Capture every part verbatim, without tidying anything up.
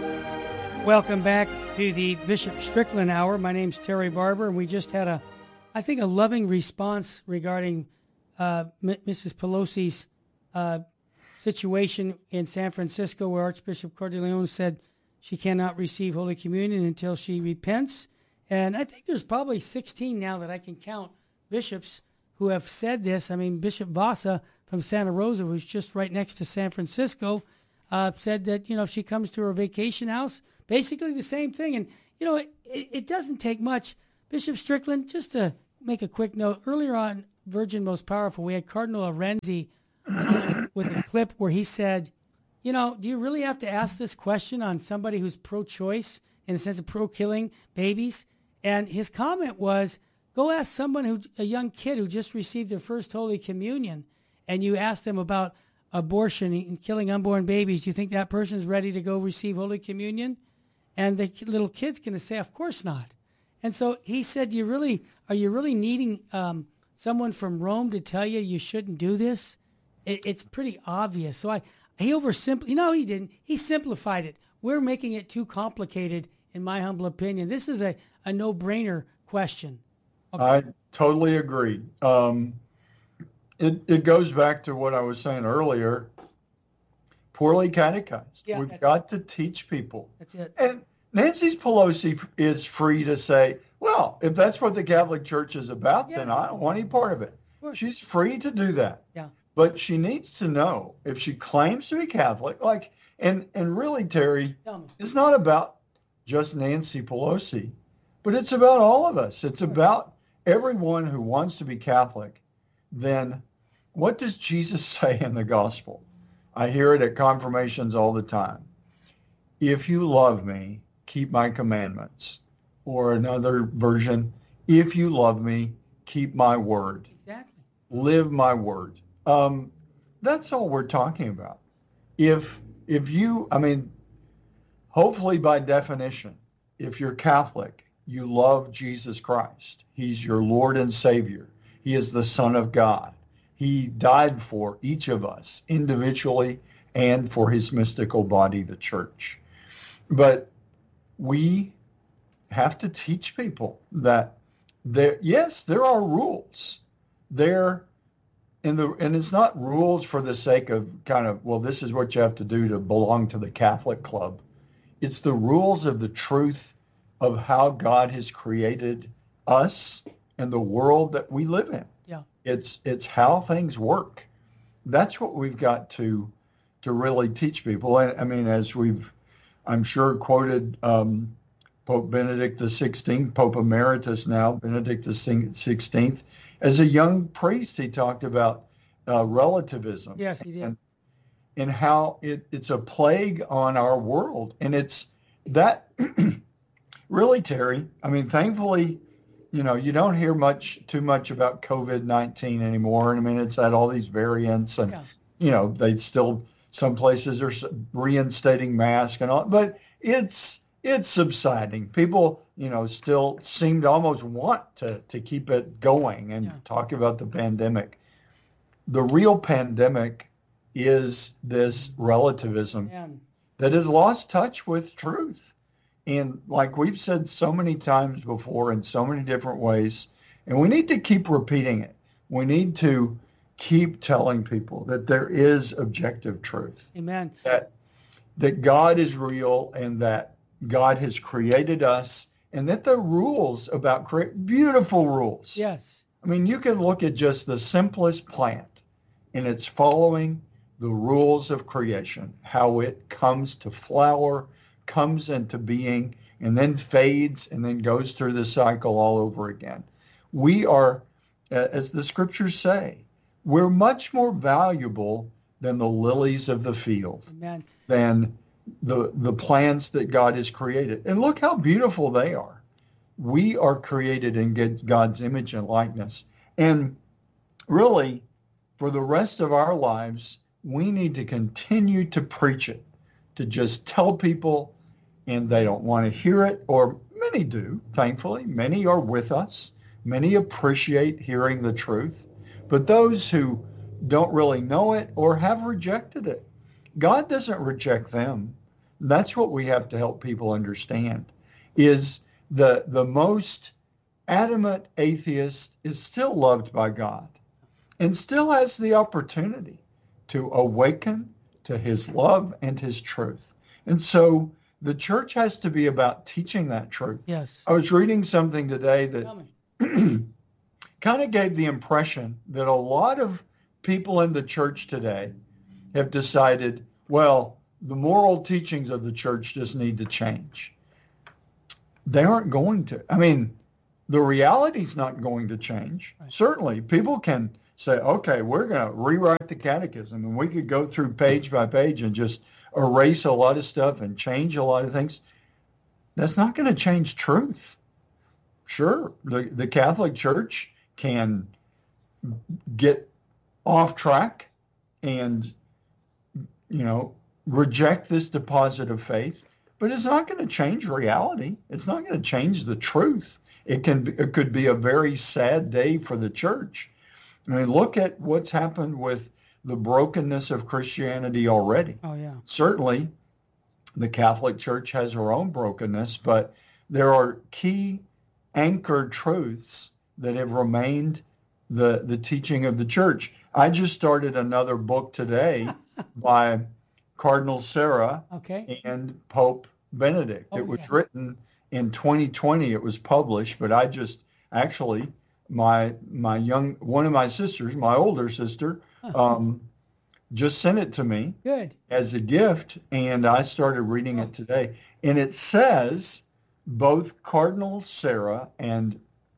Welcome back to the Bishop Strickland Hour. My name's Terry Barber, and we just had a, I think, a loving response regarding uh, M- Missus Pelosi's uh, situation in San Francisco, where Archbishop Cordileone said she cannot receive Holy Communion until she repents. And I think there's probably sixteen now that I can count bishops who have said this. I mean, Bishop Vasa from Santa Rosa, who's just right next to San Francisco, uh, said that, you know, if she comes to her vacation house, basically the same thing. And, you know, it, it, it doesn't take much. Bishop Strickland, just to make a quick note, earlier on Virgin Most Powerful, we had Cardinal Arenzi with a clip where he said, you know, do you really have to ask this question on somebody who's pro-choice, in the sense of pro-killing babies? And his comment was, go ask someone who, a young kid who just received their first Holy Communion, and you ask them about abortion and killing unborn babies. Do you think that person is ready to go receive Holy Communion? And the little kid's going to say, of course not. And so he said, "Do you really, are you really needing um, someone from Rome to tell you you shouldn't do this? It, it's pretty obvious." So I, he oversimplified. No, he didn't. He simplified it. We're making it too complicated, in my humble opinion. This is a, a no-brainer question. Okay. I totally agree. Um, it, it goes back to what I was saying earlier. Poorly catechized. Yeah, We've got to teach people. That's it. And Nancy Pelosi is free to say, well, if that's what the Catholic Church is about, Yeah. then I don't want any part of it. course. She's free to do that. Yeah. But she needs to know, if she claims to be Catholic, like, and, and really, Terry, Tell me. it's not about just Nancy Pelosi, but it's about all of us. It's about everyone who wants to be Catholic. Then what does Jesus say in the gospel? I hear it at confirmations all the time. If you love me, keep my commandments. Or another version, if you love me, keep my word. Exactly. Live my word. Um, that's all we're talking about. If if you, I mean, hopefully by definition, if you're Catholic, you love Jesus Christ. He's your Lord and Savior. He is the Son of God. He died for each of us individually and for his mystical body, the church. But we have to teach people that there, yes, there are rules. There, in the, and it's not rules for the sake of kind of, well, this is what you have to do to belong to the Catholic club. It's the rules of the truth of how God has created us and the world that we live in. Yeah. It's it's how things work. That's what we've got to to really teach people. And I mean, as we've, I'm sure, quoted um, Pope Benedict the sixteenth, Pope Emeritus now, Benedict the sixteenth, as a young priest, he talked about uh, relativism. Yes, he did. And, and how it, it's a plague on our world. And it's that, really, Terry, I mean, thankfully, you know, you don't hear much, too much about COVID nineteen anymore. And I mean, it's had all these variants and, Yeah. you know, they still, some places are reinstating masks and all, but it's, it's subsiding. People, you know, still seem to almost want to, to keep it going and Yeah. talk about the pandemic. The real pandemic is this relativism Man. that has lost touch with truth. And like we've said so many times before in so many different ways, and we need to keep repeating it. We need to keep telling people that there is objective truth, Amen. that that God is real and that God has created us, and that the rules about create beautiful rules. Yes. I mean, you can look at just the simplest plant, and it's following the rules of creation, how it comes to flower, comes into being, and then fades, and then goes through the cycle all over again. We are, as the scriptures say, we're much more valuable than the lilies of the field, Amen. than the, the plants that God has created. And look how beautiful they are. We are created in God's image and likeness. And really, for the rest of our lives, we need to continue to preach it, to just tell people, and they don't want to hear it, or many do, thankfully. Many are with us. Many appreciate hearing the truth. But those who don't really know it or have rejected it, God doesn't reject them. That's what we have to help people understand, is the the most adamant atheist is still loved by God and still has the opportunity to awaken to his love and his truth. And so the church has to be about teaching that truth. Yes. I was reading something today that Tell me. kind of gave the impression that a lot of people in the church today have decided, well, the moral teachings of the church just need to change. They aren't going to. I mean, the reality's not going to change. Right. Certainly, people can say, okay, we're going to rewrite the catechism, and we could go through page by page and just erase a lot of stuff and change a lot of things. That's not going to change truth. Sure, the, the Catholic Church can get off track and, you know, reject this deposit of faith, but it's not going to change reality. It's not going to change the truth. It can be, it could be a very sad day for the church. I mean, look at what's happened with the brokenness of Christianity already. Oh, yeah. Certainly, the Catholic Church has her own brokenness, but there are key anchored truths that have remained the, the teaching of the church. I just started another book today by Cardinal Sarah okay. and Pope Benedict. Oh, it was yeah. written in twenty twenty. It was published, but I just actually, my my young, one of my sisters, my older sister, um, just sent it to me Good. as a gift, and I started reading it today. And it says both Cardinal Sarah and,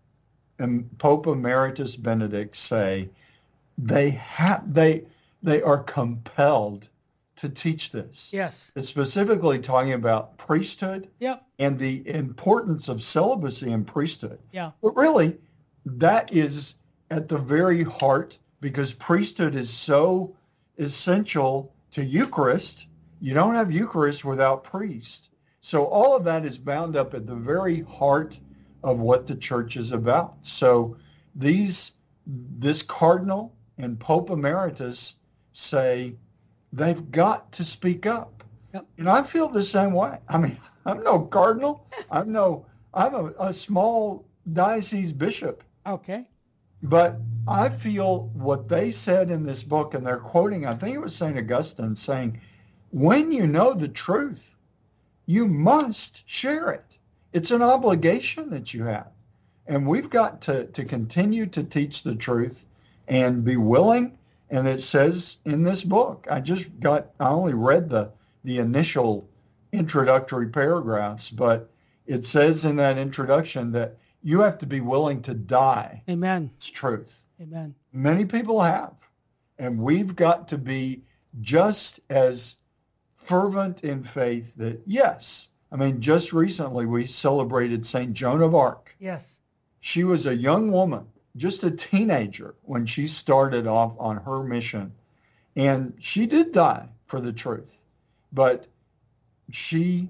and Pope Emeritus Benedict say they have they they are compelled to teach this. Yes. It's specifically talking about priesthood Yep. and the importance of celibacy in priesthood. Yeah. But really, that is at the very heart, because priesthood is so essential to Eucharist. You don't have Eucharist without priest. So all of that is bound up at the very heart of what the church is about. So these, this cardinal and Pope Emeritus say they've got to speak up. Yep. And I feel the same way. I mean, I'm no cardinal. I'm no, I'm a, a small diocese bishop. Okay. But I feel what they said in this book, and they're quoting, I think it was Saint Augustine, saying, when you know the truth, you must share it. It's an obligation that you have. And we've got to, to continue to teach the truth and be willing. And it says in this book, I just got, I only read the, the initial introductory paragraphs, but it says in that introduction that you have to be willing to die. Amen. It's truth. Amen. Many people have. And we've got to be just as fervent in faith that, yes, I mean, just recently we celebrated Saint Joan of Arc. Yes. She was a young woman, just a teenager when she started off on her mission. And she did die for the truth. But she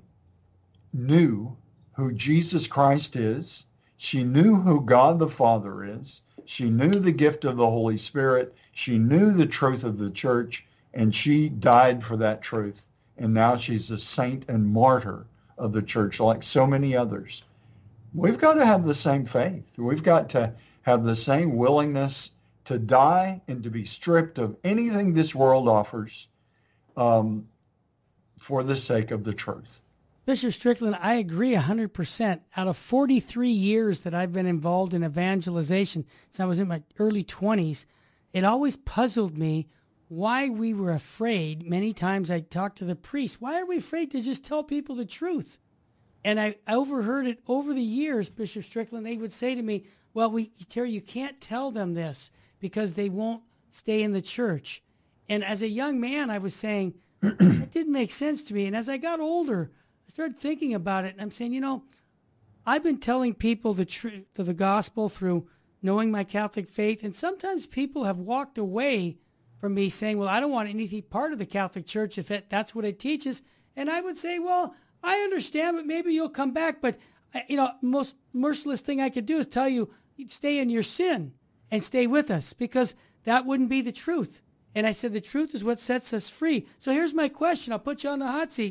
knew who Jesus Christ is. She knew who God the Father is. She knew the gift of the Holy Spirit. She knew the truth of the church, and she died for that truth. And now she's a saint and martyr of the church, like so many others. We've got to have the same faith. We've got to have the same willingness to die and to be stripped of anything this world offers um, for the sake of the truth. Bishop Strickland, I agree one hundred percent. Out of forty-three years that I've been involved in evangelization, since I was in my early twenties, it always puzzled me why we were afraid. Many times I talked to the priests, why are we afraid to just tell people the truth? And I overheard it over the years, Bishop Strickland. They would say to me, well, we, Terry, you can't tell them this because they won't stay in the church. And as a young man, I was saying, it didn't make sense to me. And as I got older, I started thinking about it, and I'm saying, you know, I've been telling people the truth of the gospel through knowing my Catholic faith, and sometimes people have walked away from me saying, well, I don't want anything part of the Catholic Church if it, that's what it teaches. And I would say, well, I understand, but maybe you'll come back. But, you know, most merciless thing I could do is tell you, stay in your sin and stay with us, because that wouldn't be the truth. And I said, the truth is what sets us free. So here's my question. I'll put you on the hot seat.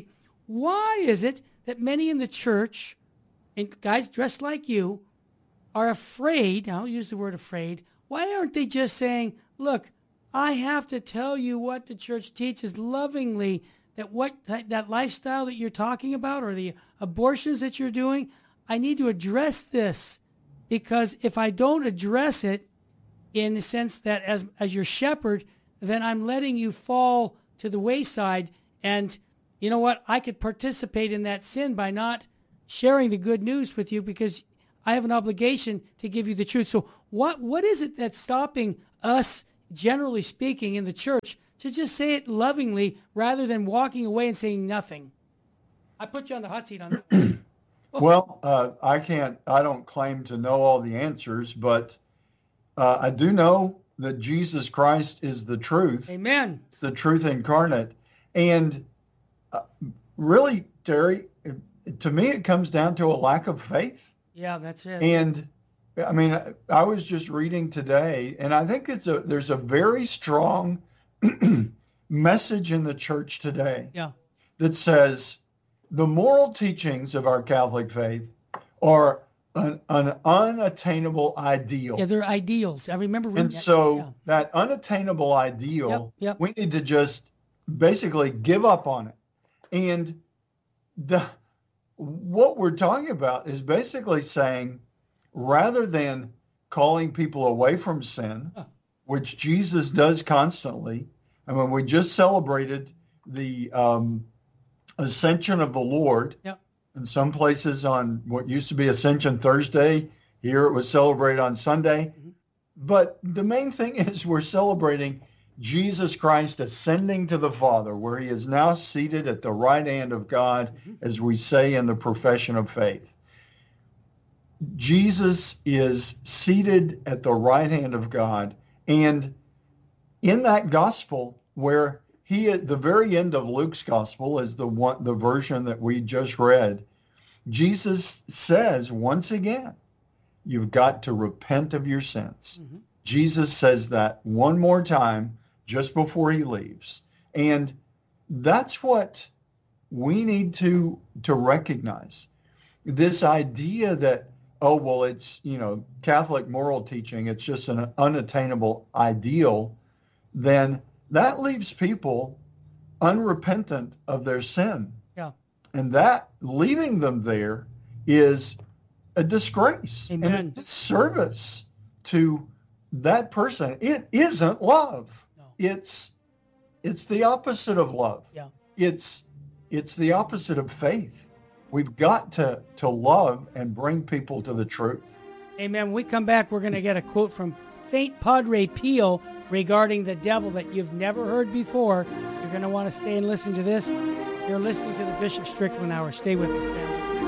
why is it that many in the church, and guys dressed like you, are afraid, I'll use the word afraid, why aren't they just saying, look, I have to tell you what the church teaches lovingly, that what that, that lifestyle that you're talking about or the abortions that you're doing, I need to address this, because if I don't address it in the sense that as as your shepherd, then I'm letting you fall to the wayside, and you know what? I could participate in that sin by not sharing the good news with you because I have an obligation to give you the truth. So what what is it that's stopping us, generally speaking, in the church to just say it lovingly rather than walking away and saying nothing? I put you on the hot seat on that. Well, uh, I can't, I don't claim to know all the answers, but uh, I do know that Jesus Christ is the truth. Amen. It's the truth incarnate. And uh, really, Terry, to me, it comes down to a lack of faith. Yeah, that's it. And I mean, I, I was just reading today, and I think it's a there's a very strong message in the church today Yeah. that says the moral teachings of our Catholic faith are an, an unattainable ideal. Yeah, they're ideals. I remember reading And that. so Yeah. that unattainable ideal, Yep, yep. we need to just basically give up on it. And the what we're talking about is basically saying, rather than calling people away from sin, Huh. which Jesus does constantly, I mean, we just celebrated the um, Ascension of the Lord. Yep. In some places on what used to be Ascension Thursday, here it was celebrated on Sunday. Mhm. But the main thing is we're celebrating Jesus Christ ascending to the Father, where he is now seated at the right hand of God, Mhm. as we say in the profession of faith. Jesus is seated at the right hand of God. And in that gospel, where he at the very end of Luke's gospel is the one, the version that we just read, Jesus says once again, you've got to repent of your sins. Mhm. Jesus says that one more time just before he leaves. And that's what we need to to recognize. This idea that, oh, well, it's, you know, Catholic moral teaching, it's just an unattainable ideal, then that leaves people unrepentant of their sin. Yeah. And that, leaving them there, is a disgrace Amen. and a disservice to that person. It isn't love. No. It's it's the opposite of love. Yeah. It's it's the opposite of faith. We've got to to love and bring people to the truth. Amen. When we come back, we're going to get a quote from Saint Padre Pio regarding the devil that you've never heard before. You're going to want to stay and listen to this. You're listening to the Bishop Strickland Hour. Stay with us, family.